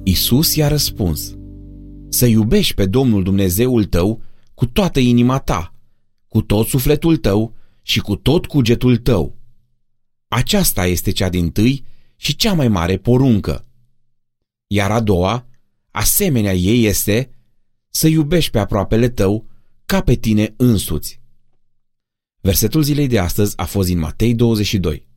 Iisus i-a răspuns: să iubești pe Domnul Dumnezeul tău cu toată inima ta, cu tot sufletul tău și cu tot cugetul tău. Aceasta este cea dintâi și cea mai mare poruncă. Iar a doua, asemenea ei, este să iubești pe aproapele tău ca pe tine însuți. Versetul zilei de astăzi a fost din Matei 22.